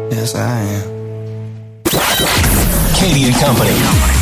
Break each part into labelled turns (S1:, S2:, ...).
S1: Yes, I am.
S2: Katie and Company.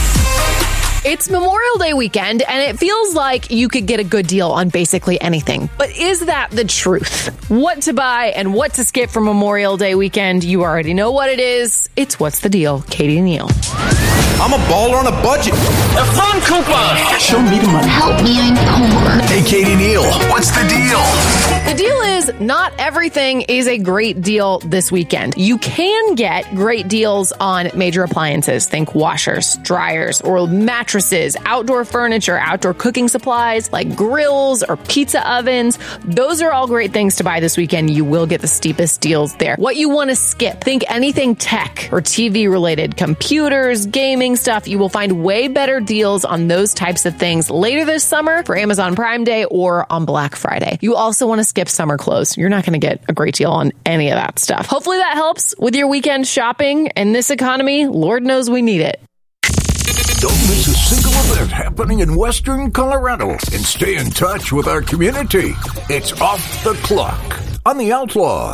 S3: It's Memorial Day weekend, and it feels like you could get a good deal on basically anything. But is that the truth? What to buy and what to skip for Memorial Day weekend, you already know what it is. It's What's the Deal? Katie and Neal.
S4: I'm a baller on a budget.
S2: A fun coupon.
S4: Show me the money.
S5: Help me, I'm poor.
S2: Hey, Katie Neal, what's the deal?
S3: The deal is not everything is a great deal this weekend. You can get great deals on major appliances. Think washers, dryers, or mattresses, outdoor furniture, outdoor cooking supplies like grills or pizza ovens. Those are all great things to buy this weekend. You will get the steepest deals there. What you want to skip, think anything tech or TV related, computers, gaming stuff. You will find way better deals on those types of things later this summer for Amazon Prime Day or on Black Friday. You also want to skip summer clothes. You're not going to get a great deal on any of that stuff. Hopefully that helps with your weekend shopping. In this economy, Lord knows we need it.
S6: Don't miss a single event happening in Western Colorado and stay in touch with our community. It's Off the Clock on The Outlaw.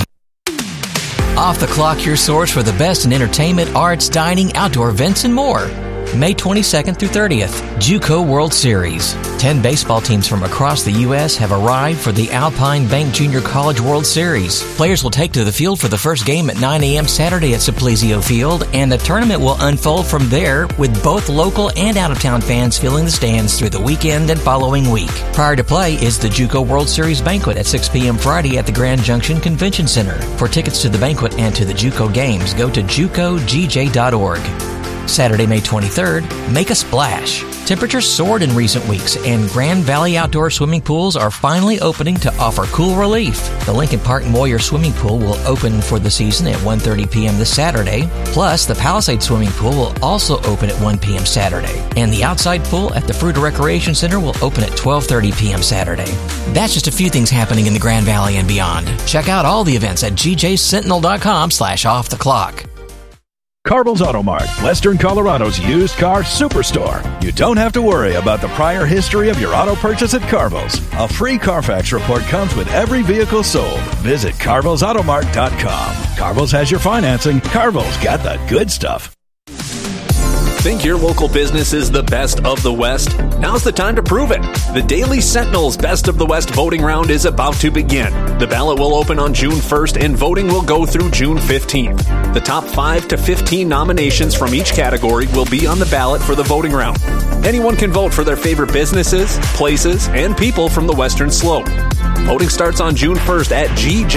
S7: Off the Clock, your source for the best in entertainment, arts, dining, outdoor events, and more. May 22nd through 30th, JUCO World Series. 10 baseball teams from across the U.S. have arrived for the Alpine Bank Junior College World Series. Players will take to the field for the first game at 9 a.m. Saturday at Simplesio Field, and the tournament will unfold from there with both local and out-of-town fans filling the stands through the weekend and following week. Prior to play is the JUCO World Series banquet at 6 p.m. Friday at the Grand Junction Convention Center. For tickets to the banquet and to the JUCO games, go to jucogj.org. Saturday, May 23rd, make a splash. Temperatures soared in recent weeks, and Grand Valley Outdoor Swimming Pools are finally opening to offer cool relief. The Lincoln Park Moyer Swimming Pool will open for the season at 1:30 p.m. this Saturday. Plus, the Palisade Swimming Pool will also open at 1 p.m. Saturday. And the outside pool at the Fruita Recreation Center will open at 12:30 p.m. Saturday. That's just a few things happening in the Grand Valley and beyond. Check out all the events at gjsentinel.com/offtheclock.
S8: Carville's Auto Mart, Western Colorado's used car superstore. You don't have to worry about the prior history of your auto purchase at Carville's. A free Carfax report comes with every vehicle sold. Visit CarvillesAutomart.com. Carville's has your financing. Carville's got the good stuff.
S9: Think your local business is the best of the West? Now's the time to prove it. The Daily Sentinel's Best of the West voting round is about to begin. The ballot will open on June 1st and voting will go through June 15th. The top 5 to 15 nominations from each category will be on the ballot for the voting round. Anyone can vote for their favorite businesses, places, and people from the Western Slope. Voting starts on June 1st at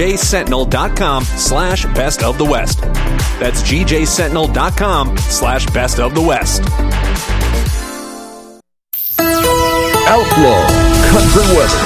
S9: gjsentinel.com/best of the West. That's gjsentinel.com/best of the West.
S6: Outlaw Country Weather.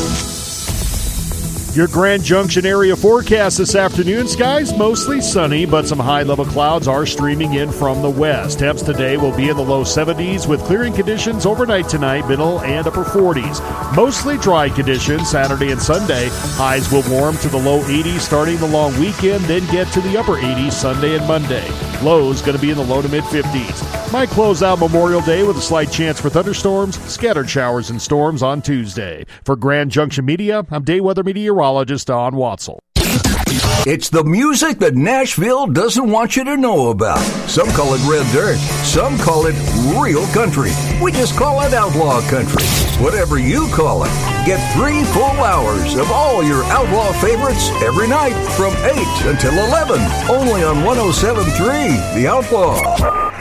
S10: Your Grand Junction area forecast this afternoon. Skies mostly sunny, but some high-level clouds are streaming in from the west. Temps today will be in the low 70s with clearing conditions overnight tonight, middle and upper 40s. Mostly dry conditions Saturday and Sunday. Highs will warm to the low 80s starting the long weekend, then get to the upper 80s Sunday and Monday. Lows going to be in the low to mid-50s. Might close out Memorial Day with a slight chance for thunderstorms, scattered showers and storms on Tuesday. For Grand Junction Media, I'm day weather meteorologist Don Watzel.
S6: It's the music that Nashville doesn't want you to know about. Some call it red dirt. Some call it real country. We just call it outlaw country. Whatever you call it, get 3 full hours of all your outlaw favorites every night from 8 until 11. Only on 107.3 The Outlaw.